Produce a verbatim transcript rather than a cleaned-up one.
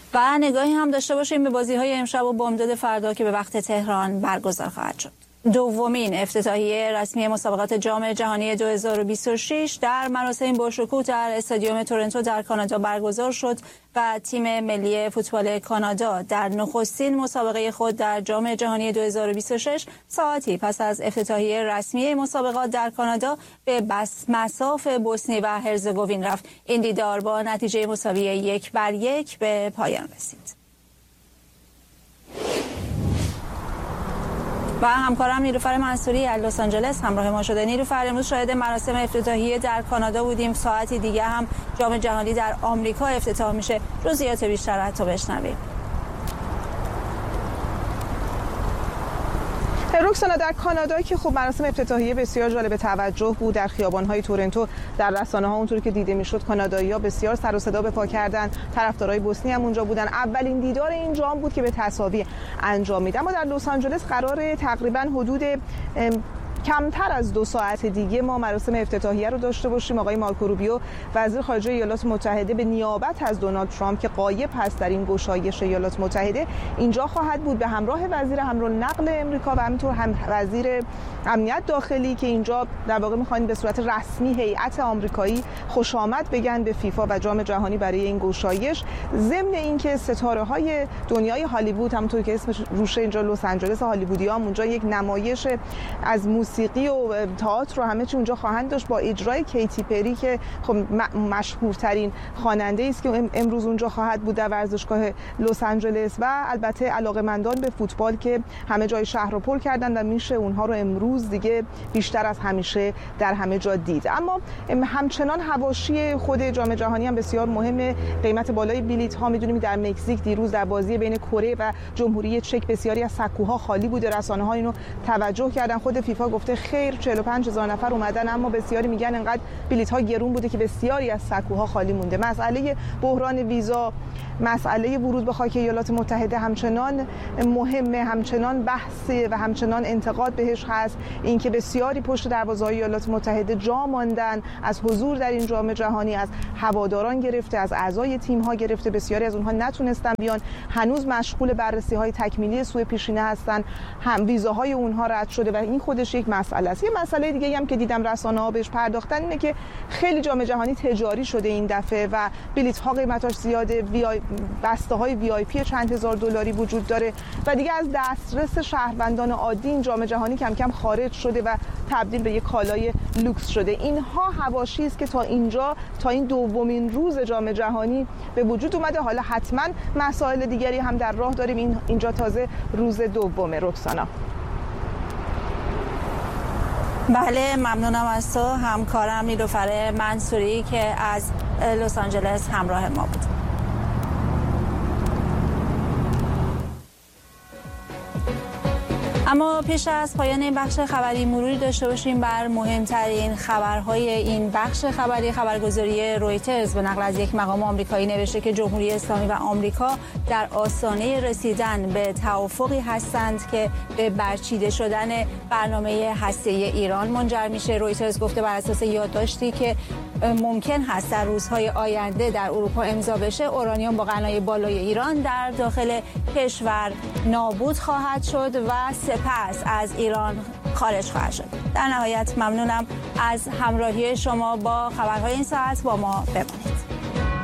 و نگاهی هم داشته باشیم به بازی‌های امشب و بامداد فردا که به وقت تهران برگزار خواهد شد. دومین افتتاحیه رسمی مسابقات جام جهانی دو هزار و بیست و شش در مراسم باشکوه در استادیوم تورنتو در کانادا برگزار شد و تیم ملی فوتبال کانادا در نخستین مسابقه خود در جام جهانی دو هزار و بیست و شش ساعتی پس از افتتاحیه رسمی مسابقات در کانادا به بس مصاف بوسنی و هرزگوین رفت. این دیدار با نتیجه مساوی یک بر یک به پایان رسید. و همکارم نیلوفر منصوری از لس آنجلس همراه ما شده. نیلوفر، امروز شاهد مراسم افتتاحیه در کانادا بودیم، ساعتی دیگه هم جام جهانی در آمریکا افتتاح میشه. جزئیات بیشتر از تو بشنویم. رکسانا، در کانادا که خب مراسم افتتاحیه بسیار جالب توجه بود، در خیابان‌های تورنتو در رسانه‌ها اونطوری که دیده میشد کانادایی‌ها بسیار سر و صدا به پا کردن، طرفدارای بوسنی هم اونجا بودن. اولین دیدار این جام بود که به تساوی انجام میده. اما در لس آنجلس قراره تقریبا حدود کمتر از دو ساعت دیگه ما مراسم افتتاحیه رو داشته باشیم. آقای مارکو روبیو وزیر خارجه ایالات متحده به نیابت از دونالد ترامپ که غایب هست در این گشایش ایالات متحده اینجا خواهد بود، به همراه وزیر امور نقل امریکا و همینطور هم وزیر امنیت داخلی که اینجا در واقع می‌خواین به صورت رسمی هیئت آمریکایی خوش آمد بگن به فیفا و جام جهانی برای این گشایش. ضمن اینکه ستاره‌های دنیای هالیوود همونطور که اسمش روشه اینجا لس آنجلس هالیوودیام اونجا یک نمایش از موسیقی و تئاتر رو همه چی اونجا خواهند داشت با اجرای کیتی پری که خب مشهورترین خواننده است که امروز اونجا خواهد بود در ورزشگاه لس آنجلس و البته علاقه‌مندان به فوتبال که همه جای شهر رو پر کردن و میشه اونها رو امروز دیگه بیشتر از همیشه در همه جا دید. اما همچنان حواشی خود جام جهانی هم بسیار مهمه. قیمت بالای بلیط ها میدونیم در مکزیک دیروز در بازی بین کره و جمهوری چک بسیاری از سکوها خالی بوده. رسانه ها اینو توجه کردن. خود فیفا گفته خیر چهل و پنج هزار نفر اومدن، اما بسیاری میگن انقدر بلیط ها گرون بوده که بسیاری از سکوها خالی مونده. مسئله بحران ویزا، مسئله ورود به خاک ایالات متحده همچنان مهمه، همچنان بحث و همچنان انتقاد بهش هست. اینکه بسیاری پشت دروازه‌های ایالات متحده جا ماندن از حضور در این جام جهانی، از هواداران گرفته از اعضای تیم‌ها گرفته، بسیاری از اونها نتونستن بیان، هنوز مشغول بررسی‌های تکمیلی سوء پیشینه هستن، هم ویزاهای اونها رد شده و این خودش یک مسئله است. یه مسئله دیگه هم که دیدم رسانه‌ها بهش پرداختن اینه که خیلی جام جهانی تجاری شده این دفعه و بلیط‌ها قیمتاش زیاده، وی آی بسته‌های وی آی پی چند هزار دلاری وجود داره و دیگه از دسترس شهروندان عادی این جام جهانی کم کم خارج شده و تبدیل به یک کالای لوکس شده. اینها حواشی است که تا اینجا تا این دومین روز جام جهانی به وجود اومده. حالا حتما مسائل دیگری هم در راه داریم. این اینجا تازه روز دومه. رکسانا. بله، ممنونم از تو همکارم نیلوفر منصوری که از لس آنجلس همراه ما بود. اما پیش از پایان این بخش خبری مروری داشته باشیم بر مهمترین خبرهای این بخش خبری. خبرگزاری رویترز به نقل از یک مقام آمریکایی نوشته که جمهوری اسلامی و آمریکا در آستانه رسیدن به توافقی هستند که به برچیده شدن برنامه هسته‌ای ایران منجر میشه. رویترز گفته بر اساس یادداشتی که ممکن هست در روزهای آینده در اروپا امضا بشه، اورانیوم با غنای بالای ایران در داخل کشور نابود خواهد شد و سپس از ایران خارج خواهد شد. در نهایت ممنونم از همراهی شما با خبرهای این ساعت. با ما بمانید.